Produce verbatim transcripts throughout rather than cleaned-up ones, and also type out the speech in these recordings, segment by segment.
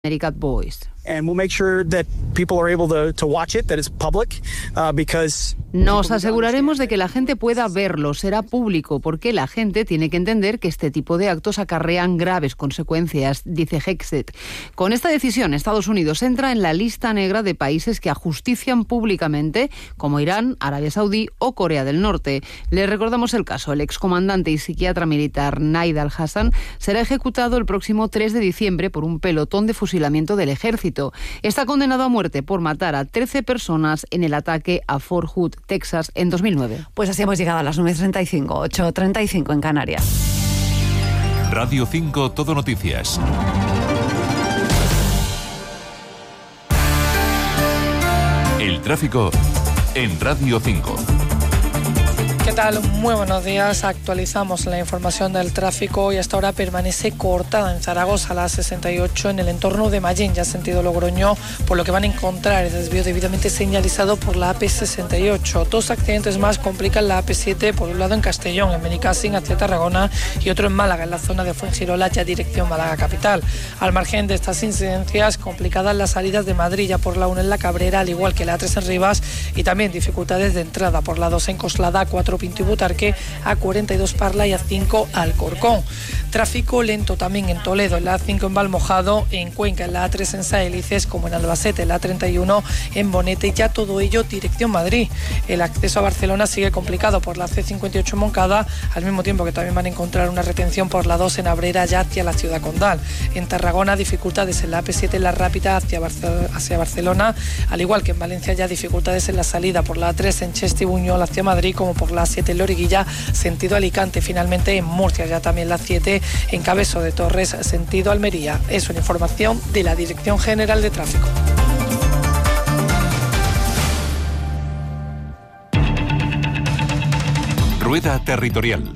American Boys. And we'll make sure that people are able to, to watch it, that it's public, uh, because... Nos aseguraremos de que la gente pueda verlo, será público, porque la gente tiene que entender que este tipo de actos acarrean graves consecuencias, dice Hexet. Con esta decisión, Estados Unidos entra en la lista negra de países que ajustician públicamente, como Irán, Arabia Saudí o Corea del Norte. Le recordamos el caso. El excomandante y psiquiatra militar Naid al-Hassan será ejecutado el próximo tres de diciembre por un pelotón de fusilamiento del ejército. Está condenado a muerte por matar a trece personas en el ataque a Fort Hood, Texas, en dos mil nueve. Pues así hemos llegado a las nueve treinta y cinco, ocho treinta y cinco en Canarias. Radio cinco Todo Noticias. El tráfico en Radio cinco. ¿Qué tal? Muy buenos días. Actualizamos la información del tráfico y hasta ahora permanece cortada en Zaragoza la sesenta y ocho en el entorno de Mallén, ya sentido Logroño, por lo que van a encontrar el desvío debidamente señalizado por la A P sesenta y ocho. Dos accidentes más complican la A P siete, por un lado en Castellón, en Benicàssim hacia Tarragona, y otro en Málaga, en la zona de Fuengirola, ya dirección Málaga capital. Al margen de estas incidencias, complicadas las salidas de Madrid, ya por la uno en La Cabrera, al igual que la A tres en Rivas, y también dificultades de entrada por la dos en Coslada, A cuatro Pinto y Butarque, A cuarenta y dos Parla y A cinco Alcorcón. Tráfico lento también en Toledo, en la A cinco en Valmojado, en Cuenca, en la A tres en Saelices, como en Albacete, en la A treinta y uno en Bonete, y ya todo ello dirección Madrid. El acceso a Barcelona sigue complicado por la C cincuenta y ocho en Moncada, al mismo tiempo que también van a encontrar una retención por la dos en Abrera, ya hacia la ciudad condal. En Tarragona, dificultades en la A P siete en la Rápida hacia, Barce- hacia Barcelona, al igual que en Valencia, ya dificultades en la salida por la A tres en Cheste y Buñol hacia Madrid, como por la A siete en Loriguilla, sentido Alicante. Finalmente en Murcia, ya también la siete en Cabezo de Torres, sentido Almería. Es una información de la Dirección General de Tráfico. Rueda Territorial.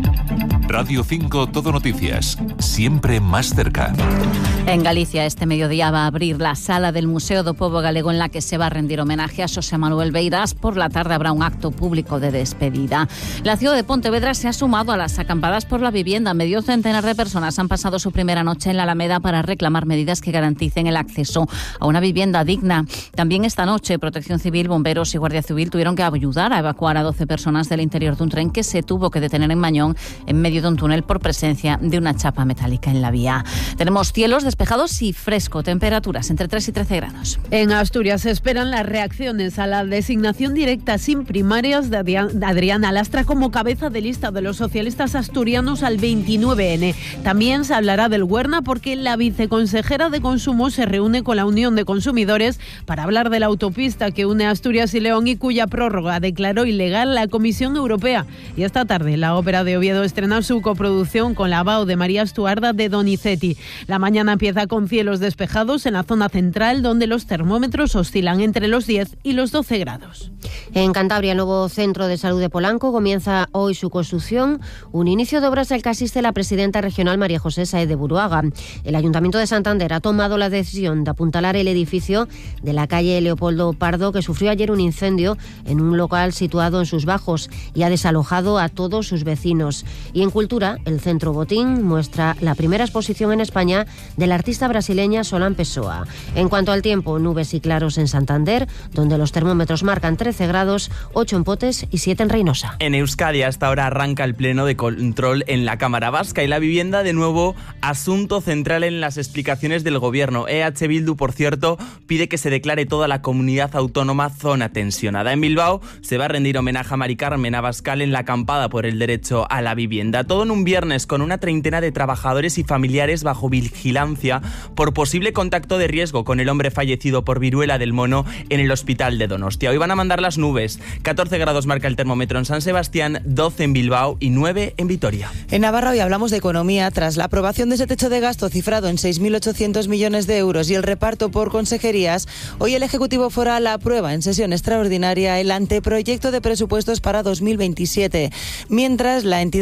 Radio cinco Todo Noticias, siempre más cerca. En Galicia, este mediodía va a abrir la sala del Museo do Pobo Galego, en la que se va a rendir homenaje a Xosé Manuel Beiras. Por la tarde habrá un acto público de despedida. La ciudad de Pontevedra se ha sumado a las acampadas por la vivienda. Medio centenar de personas han pasado su primera noche en la Alameda para reclamar medidas que garanticen el acceso a una vivienda digna. También esta noche, Protección Civil, bomberos y Guardia Civil tuvieron que ayudar a evacuar a doce personas del interior de un tren que se tuvo que detener en Mañón, en medio de un túnel, por presencia de una chapa metálica en la vía. Tenemos cielos despejados y fresco, temperaturas entre tres y trece grados. En Asturias se esperan las reacciones a la designación directa sin primarias de Adriana Lastra como cabeza de lista de los socialistas asturianos al veintinueve ene. También se hablará del Huerna, porque la viceconsejera de Consumo se reúne con la Unión de Consumidores para hablar de la autopista que une Asturias y León y cuya prórroga declaró ilegal la Comisión Europea. Y esta tarde la Ópera de Oviedo estrena su coproducción con la Bao de María Estuarda de Donizetti. La mañana empieza con cielos despejados en la zona central, donde los termómetros oscilan entre los diez y los doce grados. En Cantabria, el nuevo Centro de Salud de Polanco comienza hoy su construcción, un inicio de obras al que asiste la presidenta regional María José Sáez de Buruaga. El Ayuntamiento de Santander ha tomado la decisión de apuntalar el edificio de la calle Leopoldo Pardo, que sufrió ayer un incendio en un local situado en sus bajos, y ha desalojado a todos sus vecinos. Y en cultura, el Centro Botín muestra la primera exposición en España de la artista brasileña Solan Pessoa. En cuanto al tiempo, nubes y claros en Santander, donde los termómetros marcan trece grados, ocho en Potes y siete en Reynosa. En Euskadi hasta ahora arranca el pleno de control en la Cámara Vasca, y la vivienda, de nuevo, asunto central en las explicaciones del Gobierno. E H Bildu, por cierto, pide que se declare toda la comunidad autónoma zona tensionada. En Bilbao se va a rendir homenaje a Mari Carmen Abascal en la acampada por el derecho a la vivienda. Todo en un viernes, con una treintena de trabajadores y familiares bajo vigilancia por posible contacto de riesgo con el hombre fallecido por viruela del mono en el hospital de Donostia. Hoy van a mandar las nubes. catorce grados marca el termómetro en San Sebastián, doce en Bilbao y nueve en Vitoria. En Navarra hoy hablamos de economía. Tras la aprobación de ese techo de gasto cifrado en seis mil ochocientos millones de euros y el reparto por consejerías, hoy el Ejecutivo Foral aprueba en sesión extraordinaria el anteproyecto de presupuestos para dos mil veintisiete, mientras la entidad laboral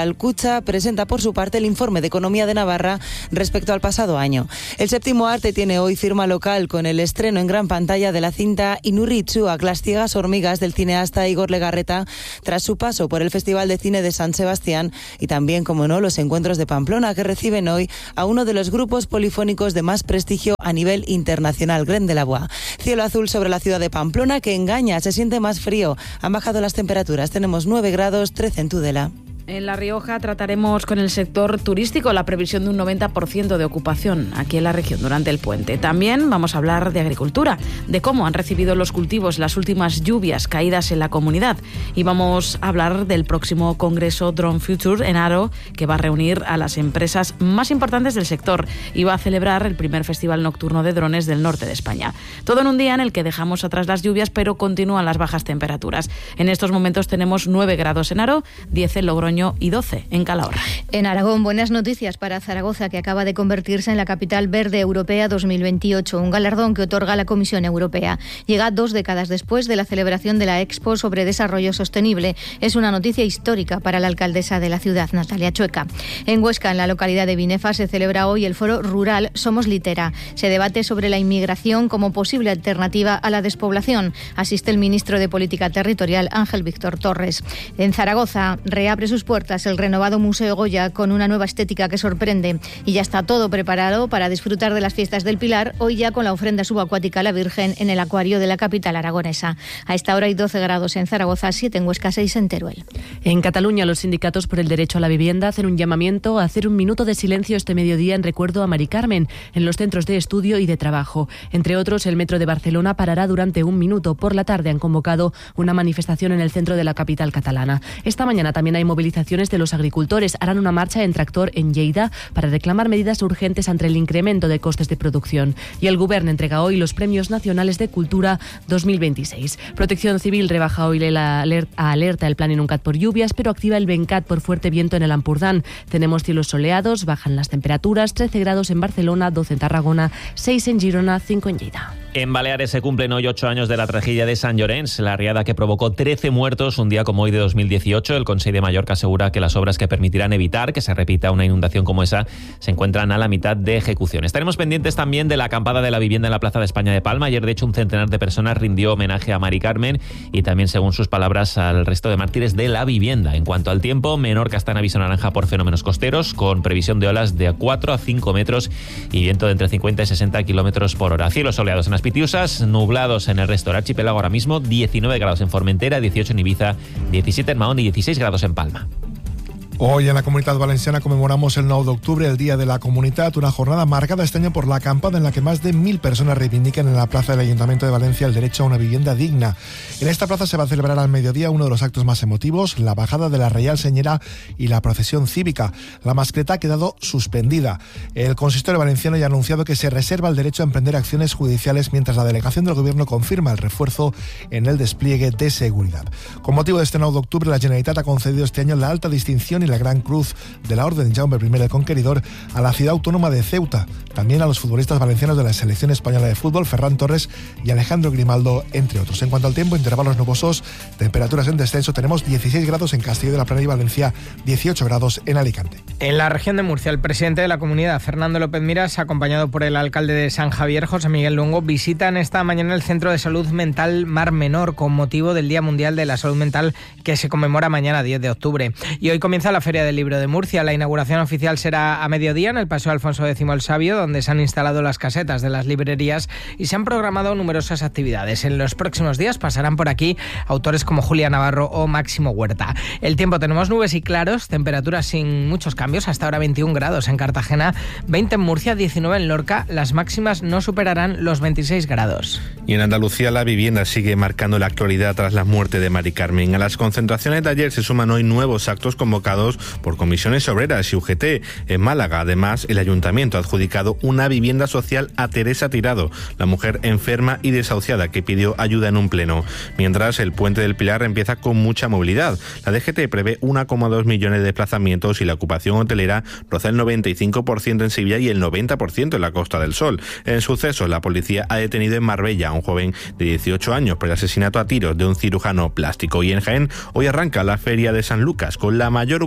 social. Kutxa presenta por su parte el informe de Economía de Navarra respecto al pasado año. El Séptimo Arte tiene hoy firma local con el estreno en gran pantalla de la cinta Inurritxuak, las ciegas hormigas del cineasta Igor Legarreta, tras su paso por el Festival de Cine de San Sebastián y también, como no, los encuentros de Pamplona, que reciben hoy a uno de los grupos polifónicos de más prestigio a nivel internacional, Gren de la Bois. Cielo azul sobre la ciudad de Pamplona, que engaña, se siente más frío. Han bajado las temperaturas, tenemos nueve grados, trece en Tudela. En La Rioja trataremos con el sector turístico la previsión de un noventa por ciento de ocupación aquí en la región durante el puente. También vamos a hablar de agricultura, de cómo han recibido los cultivos las últimas lluvias caídas en la comunidad. Y vamos a hablar del próximo congreso Drone Future en Haro, que va a reunir a las empresas más importantes del sector y va a celebrar el primer festival nocturno de drones del norte de España. Todo en un día en el que dejamos atrás las lluvias, pero continúan las bajas temperaturas. En estos momentos tenemos nueve grados en Haro, diez en Logroño y doce en Calahorra. En Aragón, buenas noticias para Zaragoza, que acaba de convertirse en la capital verde europea dos mil veintiocho, un galardón que otorga la Comisión Europea. Llega dos décadas después de la celebración de la Expo sobre Desarrollo Sostenible. Es una noticia histórica para la alcaldesa de la ciudad, Natalia Chueca. En Huesca, en la localidad de Binefa, se celebra hoy el foro rural Somos Litera. Se debate sobre la inmigración como posible alternativa a la despoblación. Asiste el ministro de Política Territorial, Ángel Víctor Torres. En Zaragoza, reabre sus puertas el renovado Museo Goya con una nueva estética que sorprende, y ya está todo preparado para disfrutar de las fiestas del Pilar, hoy ya con la ofrenda subacuática a la Virgen en el acuario de la capital aragonesa. A esta hora hay doce grados en Zaragoza, siete en Huesca, seis en Teruel. En Cataluña, los sindicatos por el derecho a la vivienda hacen un llamamiento a hacer un minuto de silencio este mediodía en recuerdo a Mari Carmen en los centros de estudio y de trabajo. Entre otros, el Metro de Barcelona parará durante un minuto. Por la tarde han convocado una manifestación en el centro de la capital catalana. Esta mañana también hay movilizaciones de los agricultores. Harán una marcha en tractor en Lleida para reclamar medidas urgentes ante el incremento de costes de producción. Y el Govern entrega hoy los Premios Nacionales de Cultura dos mil veintiséis. Protección Civil rebaja hoy la alerta el plan Inuncat por lluvias, pero activa el Bencat por fuerte viento en el Ampurdán. Tenemos cielos soleados, bajan las temperaturas, trece grados en Barcelona, doce en Tarragona, seis en Girona, cinco en Lleida. En Baleares se cumplen hoy ocho años de la tragedia de Sant Llorenç, la riada que provocó trece muertos un día como hoy de dos mil dieciocho. El Consell de Mallorca asegura que las obras que permitirán evitar que se repita una inundación como esa se encuentran a la mitad de ejecución. Estaremos pendientes también de la acampada de la vivienda en la Plaza de España de Palma. Ayer, de hecho, un centenar de personas rindió homenaje a Mari Carmen y también, según sus palabras, al resto de mártires de la vivienda. En cuanto al tiempo, Menorca está en aviso naranja por fenómenos costeros, con previsión de olas de cuatro a cinco metros y viento de entre cincuenta y sesenta kilómetros por hora. Cielos soleados en las Pitiusas, nublados en el resto del archipiélago ahora mismo, diecinueve grados en Formentera, dieciocho en Ibiza, diecisiete en Mahón y dieciséis grados en Palma. Hoy en la Comunitat Valenciana conmemoramos el nueve de octubre, el Día de la Comunitat, una jornada marcada este año por la acampada en la que más de mil personas reivindican en la plaza del Ayuntamiento de Valencia el derecho a una vivienda digna. En esta plaza se va a celebrar al mediodía uno de los actos más emotivos, la bajada de la Reial Señera y la procesión cívica. La mascleta ha quedado suspendida. El consistorio valenciano ya ha anunciado que se reserva el derecho a emprender acciones judiciales mientras la delegación del Gobierno confirma el refuerzo en el despliegue de seguridad. Con motivo de este nueve de octubre, la Generalitat ha concedido este año la alta distinción y la Gran Cruz de la Orden Jaume primero el Conqueridor a la ciudad autónoma de Ceuta, también a los futbolistas valencianos de la selección española de fútbol, Ferran Torres y Alejandro Grimaldo, entre otros. En cuanto al tiempo, intervalos nubosos, temperaturas en descenso, tenemos dieciséis grados en Castillo de la Plana y Valencia, dieciocho grados en Alicante. En la región de Murcia, el presidente de la comunidad, Fernando López Miras, acompañado por el alcalde de San Javier, José Miguel Luengo, visitan esta mañana el Centro de Salud Mental Mar Menor con motivo del Día Mundial de la Salud Mental que se conmemora mañana diez de octubre. Y hoy comienza la Feria del Libro de Murcia. La inauguración oficial será a mediodía en el Paseo Alfonso X el Sabio, donde se han instalado las casetas de las librerías y se han programado numerosas actividades. En los próximos días pasarán por aquí autores como Julia Navarro o Máximo Huerta. El tiempo, tenemos nubes y claros, temperaturas sin muchos cambios, hasta ahora veintiún grados en Cartagena, veinte en Murcia, diecinueve en Lorca, las máximas no superarán los veintiséis grados. Y en Andalucía la vivienda sigue marcando la actualidad tras la muerte de Mari Carmen. A las concentraciones de ayer se suman hoy nuevos actos convocados por comisiones obreras y U G T. En Málaga, además, el ayuntamiento ha adjudicado una vivienda social a Teresa Tirado, la mujer enferma y desahuciada que pidió ayuda en un pleno. Mientras, el Puente del Pilar empieza con mucha movilidad. La D G T prevé uno coma dos millones de desplazamientos y la ocupación hotelera roza el noventa y cinco por ciento en Sevilla y el noventa por ciento en la Costa del Sol. En sucesos, la policía ha detenido en Marbella a un joven de dieciocho años por el asesinato a tiros de un cirujano plástico. Y en Jaén, hoy arranca la Feria de San Lucas con la mayor ocupación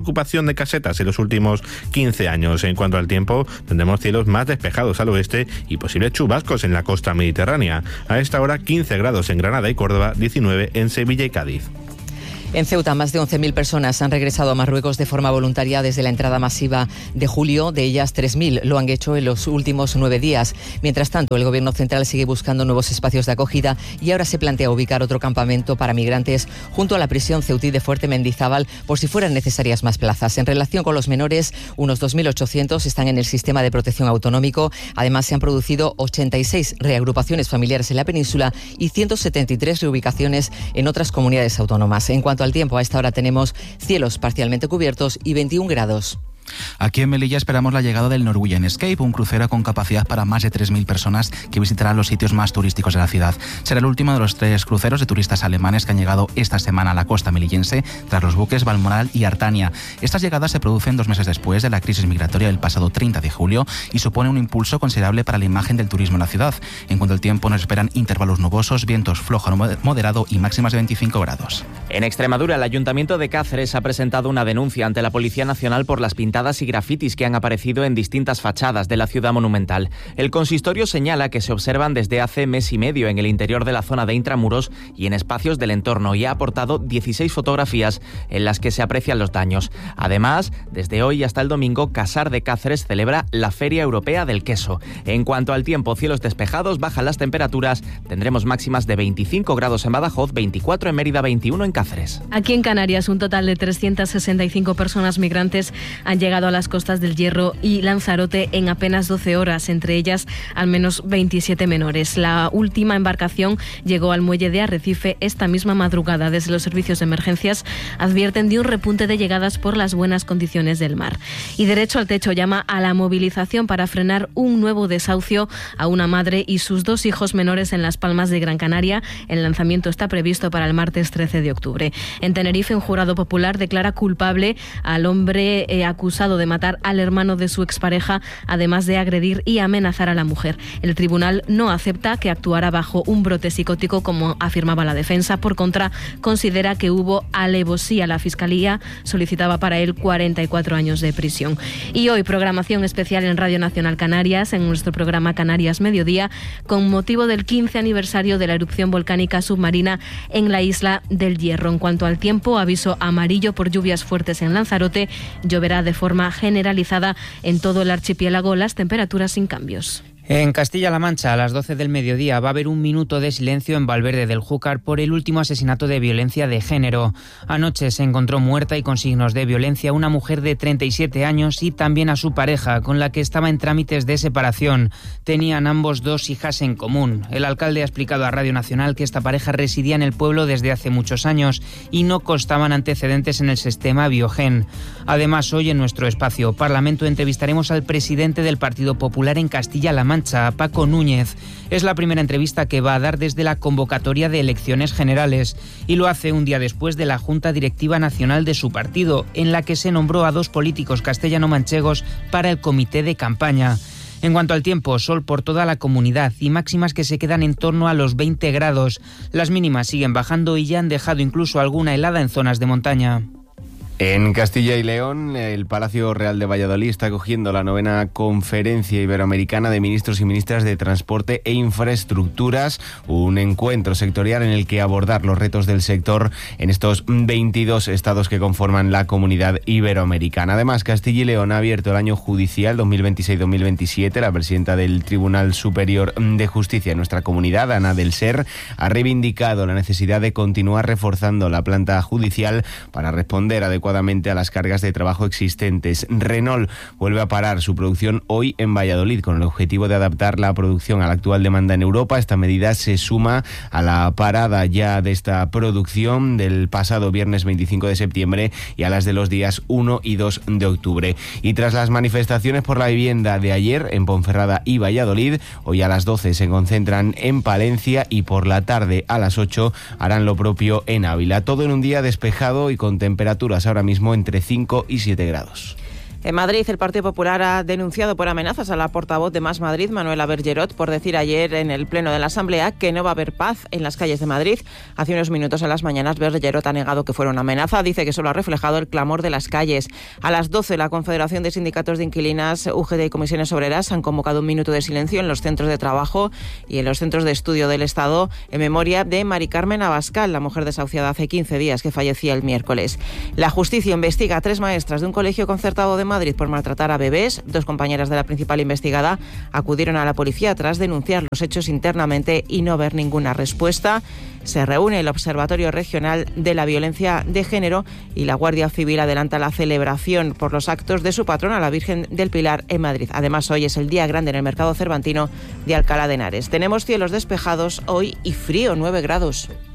ocupación de casetas en los últimos quince años. En cuanto al tiempo, tendremos cielos más despejados al oeste y posibles chubascos en la costa mediterránea. A esta hora, quince grados en Granada y Córdoba, diecinueve en Sevilla y Cádiz. En Ceuta, más de once mil personas han regresado a Marruecos de forma voluntaria desde la entrada masiva de julio. De ellas, tres mil lo han hecho en los últimos nueve días. Mientras tanto, el Gobierno central sigue buscando nuevos espacios de acogida y ahora se plantea ubicar otro campamento para migrantes junto a la prisión ceutí de Fuerte Mendizábal por si fueran necesarias más plazas. En relación con los menores, unos dos mil ochocientos están en el sistema de protección autonómico. Además, se han producido ochenta y seis reagrupaciones familiares en la península y ciento setenta y tres reubicaciones en otras comunidades autónomas. En cuanto al tiempo, a esta hora tenemos cielos parcialmente cubiertos y veintiún grados. Aquí en Melilla esperamos la llegada del Norwegian Escape, un crucero con capacidad para más de tres mil personas que visitarán los sitios más turísticos de la ciudad. Será el último de los tres cruceros de turistas alemanes que han llegado esta semana a la costa melillense, tras los buques Balmoral y Artania. Estas llegadas se producen dos meses después de la crisis migratoria del pasado treinta de julio y supone un impulso considerable para la imagen del turismo en la ciudad. En cuanto al tiempo, nos esperan intervalos nubosos, vientos flojo a moderado y máximas de veinticinco grados. En Extremadura, el Ayuntamiento de Cáceres ha presentado una denuncia ante la Policía Nacional por las pintadas y grafitis que han aparecido en distintas fachadas de la ciudad monumental. El consistorio señala que se observan desde hace mes y medio en el interior de la zona de intramuros y en espacios del entorno y ha aportado dieciséis fotografías en las que se aprecian los daños. Además, desde hoy hasta el domingo, Casar de Cáceres celebra la Feria Europea del Queso. En cuanto al tiempo, cielos despejados, bajan las temperaturas, tendremos máximas de veinticinco grados en Badajoz, veinticuatro en Mérida, veintiuno en Cáceres. Aquí en Canarias, un total de trescientas sesenta y cinco personas migrantes han llegado a las costas del Hierro y Lanzarote en apenas doce horas, entre ellas al menos veintisiete menores. La última embarcación llegó al muelle de Arrecife esta misma madrugada. Desde los servicios de emergencias advierten de un repunte de llegadas por las buenas condiciones del mar. Y Derecho al Techo llama a la movilización para frenar un nuevo desahucio a una madre y sus dos hijos menores en Las Palmas de Gran Canaria. El lanzamiento está previsto para el martes trece de octubre. En Tenerife, un jurado popular declara culpable al hombre eh, acusado de matar al hermano de su expareja, además de agredir y amenazar a la mujer. El tribunal no acepta que actuara bajo un brote psicótico, como afirmaba la defensa. Por contra, considera que hubo alevosía. La Fiscalía solicitaba para él cuarenta y cuatro años de prisión. Y hoy, programación especial en Radio Nacional Canarias, en nuestro programa Canarias Mediodía, con motivo del quince aniversario de la erupción volcánica submarina en la isla del Hierro. En cuanto al tiempo, aviso amarillo por lluvias fuertes en Lanzarote. Lloverá de forma generalizada en todo el archipiélago, las temperaturas sin cambios. En Castilla-La Mancha, a las doce del mediodía, va a haber un minuto de silencio en Valverde del Júcar por el último asesinato de violencia de género. Anoche se encontró muerta y con signos de violencia una mujer de treinta y siete años y también a su pareja, con la que estaba en trámites de separación. Tenían ambos dos hijas en común. El alcalde ha explicado a Radio Nacional que esta pareja residía en el pueblo desde hace muchos años y no constaban antecedentes en el sistema Biogen. Además, hoy en nuestro espacio Parlamento entrevistaremos al presidente del Partido Popular en Castilla-La Mancha, a Paco Núñez. Es la primera entrevista que va a dar desde la convocatoria de elecciones generales y lo hace un día después de la Junta Directiva Nacional de su partido, en la que se nombró a dos políticos castellano-manchegos para el comité de campaña. En cuanto al tiempo, sol por toda la comunidad y máximas que se quedan en torno a los veinte grados. Las mínimas siguen bajando y ya han dejado incluso alguna helada en zonas de montaña. En Castilla y León, el Palacio Real de Valladolid está acogiendo la novena Conferencia Iberoamericana de Ministros y Ministras de Transporte e Infraestructuras, un encuentro sectorial en el que abordar los retos del sector en estos veintidós estados que conforman la Comunidad Iberoamericana. Además, Castilla y León ha abierto el año judicial dos mil veintiséis dos mil veintisiete. La presidenta del Tribunal Superior de Justicia de nuestra comunidad, Ana del Ser, ha reivindicado la necesidad de continuar reforzando la planta judicial para responder adecuadamente a las cargas de trabajo existentes. Renault vuelve a parar su producción hoy en Valladolid con el objetivo de adaptar la producción a la actual demanda en Europa. Esta medida se suma a la parada ya de esta producción del pasado viernes veinticinco de septiembre y a las de los días uno y dos de octubre. Y tras las manifestaciones por la vivienda de ayer en Ponferrada y Valladolid, hoy a las doce se concentran en Palencia y por la tarde a las ocho harán lo propio en Ávila. Todo en un día despejado y con temperaturas ahora mismo entre cinco y siete grados. En Madrid, el Partido Popular ha denunciado por amenazas a la portavoz de Más Madrid, Manuela Bergerot, por decir ayer en el Pleno de la Asamblea que no va a haber paz en las calles de Madrid. Hace unos minutos en las mañanas, Bergerot ha negado que fuera una amenaza. Dice que solo ha reflejado el clamor de las calles. A las doce, la Confederación de Sindicatos de Inquilinas, U G T y Comisiones Obreras han convocado un minuto de silencio en los centros de trabajo y en los centros de estudio del Estado en memoria de Mari Carmen Abascal, la mujer desahuciada hace quince días que fallecía el miércoles. La justicia investiga a tres maestras de un colegio concertado de Madrid por maltratar a bebés. Dos compañeras de la principal investigada acudieron a la policía tras denunciar los hechos internamente y no ver ninguna respuesta. Se reúne el Observatorio Regional de la Violencia de Género y la Guardia Civil adelanta la celebración por los actos de su patrona, la Virgen del Pilar, en Madrid. Además, hoy es el día grande en el mercado cervantino de Alcalá de Henares. Tenemos cielos despejados hoy y frío, nueve grados.